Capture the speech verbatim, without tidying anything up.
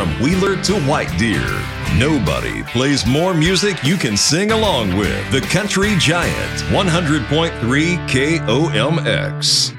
from Wheeler to White Deer. Nobody plays more music you can sing along with. The Country Giant, one hundred point three K O M X.